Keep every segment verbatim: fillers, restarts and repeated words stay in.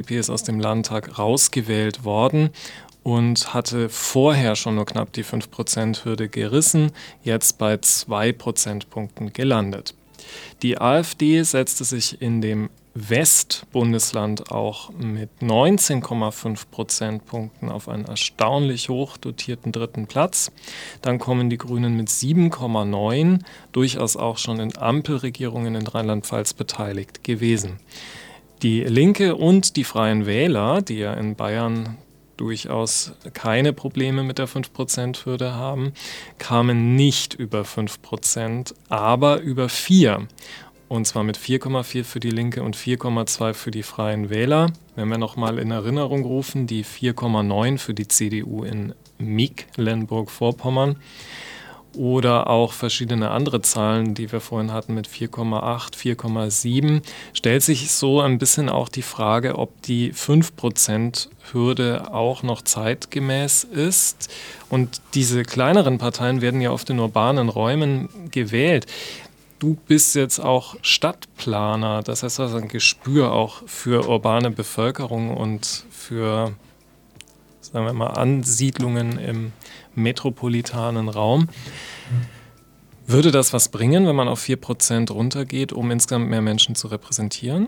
P ist aus dem Landtag rausgewählt worden und hatte vorher schon nur knapp die fünf Prozent Hürde gerissen, jetzt bei zwei Prozentpunkten gelandet. Die AfD setzte sich in dem Westbundesland auch mit neunzehn Komma fünf Prozentpunkten auf einen erstaunlich hoch dotierten dritten Platz. Dann kommen die Grünen mit sieben Komma neun, durchaus auch schon in Ampelregierungen in Rheinland-Pfalz beteiligt gewesen. Die Linke und die Freien Wähler, die ja in Bayern durchaus keine Probleme mit der fünf Prozent Hürde haben, kamen nicht über fünf Prozent, aber über vier. Und zwar mit vier Komma vier für die Linke und vier Komma zwei für die Freien Wähler. Wenn wir nochmal in Erinnerung rufen, die vier Komma neun für die C D U in Mecklenburg-Vorpommern. Oder auch verschiedene andere Zahlen, die wir vorhin hatten mit vier Komma acht, vier Komma sieben, stellt sich so ein bisschen auch die Frage, ob die fünf Prozent Hürde auch noch zeitgemäß ist. Und diese kleineren Parteien werden ja oft in urbanen Räumen gewählt. Du bist jetzt auch Stadtplaner, das heißt, du hast ein Gespür auch für urbane Bevölkerung und für, sagen wir mal, Ansiedlungen im metropolitanen Raum. Würde das was bringen, wenn man auf vier Prozent runtergeht, um insgesamt mehr Menschen zu repräsentieren?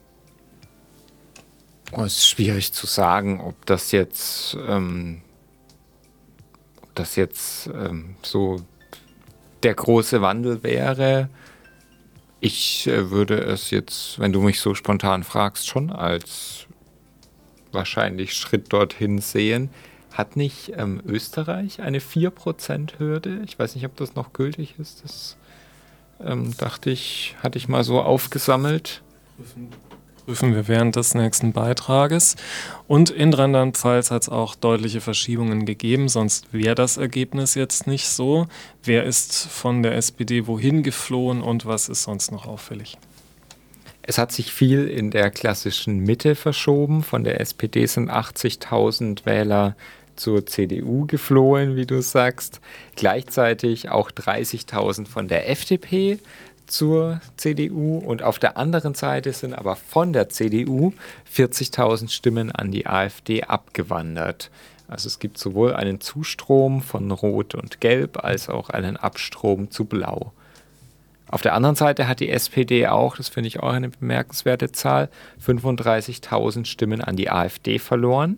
Oh, es ist schwierig zu sagen, ob das jetzt, ähm, ob das jetzt ähm, so der große Wandel wäre. Ich äh, würde es jetzt, wenn du mich so spontan fragst, schon als wahrscheinlich Schritt dorthin sehen. Hat nicht ähm, Österreich eine vier Prozent Hürde? Ich weiß nicht, ob das noch gültig ist. Das ähm, dachte ich, hatte ich mal so aufgesammelt. Prüfen wir während des nächsten Beitrages. Und in Rheinland-Pfalz hat es auch deutliche Verschiebungen gegeben, sonst wäre das Ergebnis jetzt nicht so. Wer ist von der S P D wohin geflohen und was ist sonst noch auffällig? Es hat sich viel in der klassischen Mitte verschoben. Von der S P D sind achtzigtausend Wähler zur C D U geflohen, wie du sagst. Gleichzeitig auch dreißigtausend von der F D P zur C D U. Und auf der anderen Seite sind aber von der C D U vierzigtausend Stimmen an die AfD abgewandert. Also es gibt sowohl einen Zustrom von Rot und Gelb als auch einen Abstrom zu Blau. Auf der anderen Seite hat die S P D auch, das finde ich auch eine bemerkenswerte Zahl, fünfunddreißigtausend Stimmen an die AfD verloren.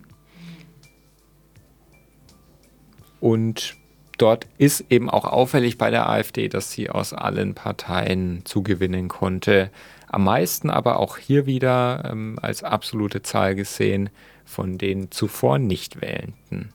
Und dort ist eben auch auffällig bei der AfD, dass sie aus allen Parteien zugewinnen konnte. Am meisten aber auch hier wieder ähm, als absolute Zahl gesehen von den zuvor Nichtwählenden.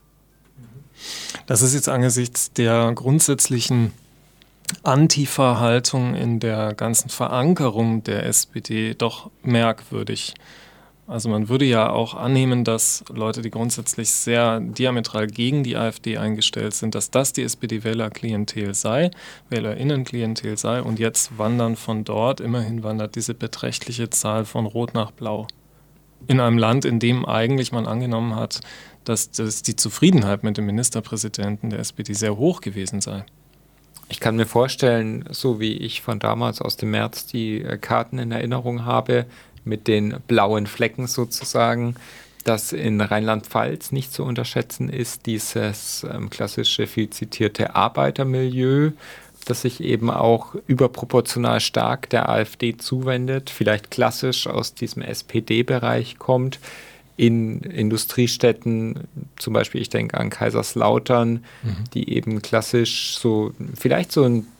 Das ist jetzt angesichts der grundsätzlichen Antifa-Haltung in der ganzen Verankerung der S P D doch merkwürdig. Also man würde ja auch annehmen, dass Leute, die grundsätzlich sehr diametral gegen die AfD eingestellt sind, dass das die S P D-Wählerklientel sei, Wählerinnenklientel sei und jetzt wandern von dort, immerhin wandert diese beträchtliche Zahl von Rot nach Blau. In einem Land, in dem eigentlich man angenommen hat, dass, dass die Zufriedenheit mit dem Ministerpräsidenten der S P D sehr hoch gewesen sei. Ich kann mir vorstellen, so wie ich von damals aus dem März die Karten in Erinnerung habe, mit den blauen Flecken sozusagen, dass in Rheinland-Pfalz nicht zu unterschätzen ist, dieses ähm, klassische, viel zitierte Arbeitermilieu, das sich eben auch überproportional stark der AfD zuwendet, vielleicht klassisch aus diesem S P D-Bereich kommt, in Industriestädten, zum Beispiel, ich denke an Kaiserslautern, mhm. die eben klassisch so, vielleicht so ein,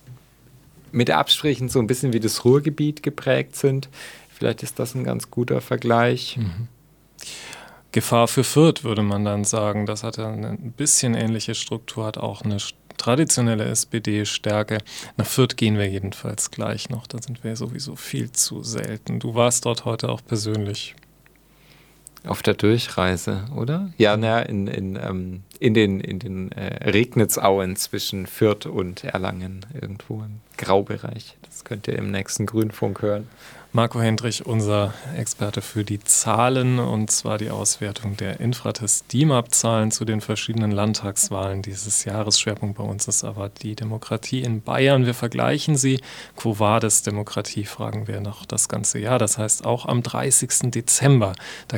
mit Abstrichen so ein bisschen wie das Ruhrgebiet geprägt sind. Vielleicht ist das ein ganz guter Vergleich. Mhm. Gefahr für Fürth, würde man dann sagen. Das hat ja eine ein bisschen ähnliche Struktur, hat auch eine traditionelle S P D-Stärke. Nach Fürth gehen wir jedenfalls gleich noch. Da sind wir sowieso viel zu selten. Du warst dort heute auch persönlich. Auf der Durchreise, oder? Ja, na, in, in, ähm, in den, in den äh, Regnitzauen zwischen Fürth und Erlangen, irgendwo im Graubereich. Das könnt ihr im nächsten Grünfunk hören. Marco Hendrich, unser Experte für die Zahlen, und zwar die Auswertung der Infratest D I M A P-Zahlen zu den verschiedenen Landtagswahlen dieses Jahres. Schwerpunkt bei uns ist aber die Demokratie in Bayern. Wir vergleichen sie. Quo vadis Demokratie, fragen wir noch das ganze Jahr. Das heißt auch am dreißigsten Dezember. Da